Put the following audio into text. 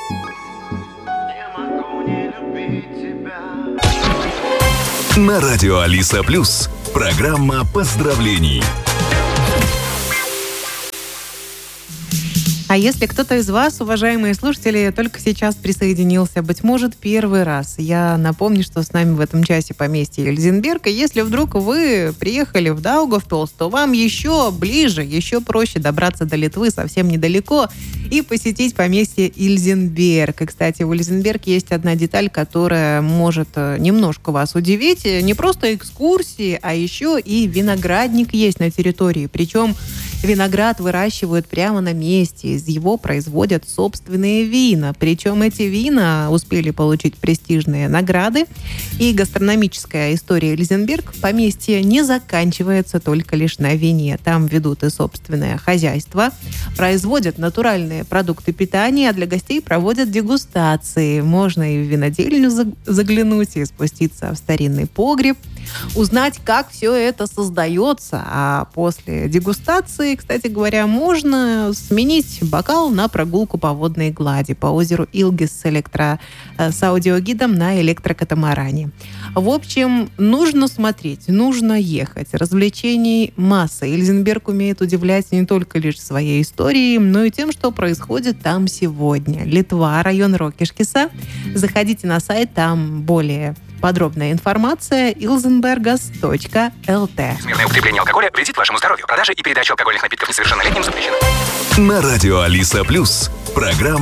На радио Алиса Плюс программа поздравлений. А если кто-то из вас, уважаемые слушатели, только сейчас присоединился, быть может, первый раз, я напомню, что с нами в этом часе поместье Ильзенберг. И если вдруг вы приехали в Даугавпилс, то вам еще ближе, еще проще добраться до Литвы совсем недалеко и посетить поместье Ильзенберг. И, кстати, в Ильзенберг есть одна деталь, которая может немножко вас удивить. Не просто экскурсии, а еще и виноградник есть на территории. Причем виноград выращивают прямо на месте. Из его производят собственные вина. Причем эти вина успели получить престижные награды. И гастрономическая история Ильзенберг поместья не заканчивается только лишь на вине. Там ведут и собственное хозяйство, производят натуральные продукты питания, а для гостей проводят дегустации. Можно и в винодельню заглянуть, и спуститься в старинный погреб, узнать, как все это создается. А после дегустации, кстати говоря, можно сменить бокал на прогулку по водной глади по озеру Илгис с аудиогидом на электрокатамаране. В общем, нужно смотреть, нужно ехать. Развлечений масса. Ильзенберг умеет удивлять не только лишь своей историей, но и тем, что происходит там сегодня. Литва, район Рокишкиса. Заходите на сайт, там более подробная информация ilzenbergas.lt. Чрезмерное употребление алкоголя вредит вашему здоровью. Продажа и передача алкогольных напитков несовершеннолетним запрещена. На радио Алиса Плюс программа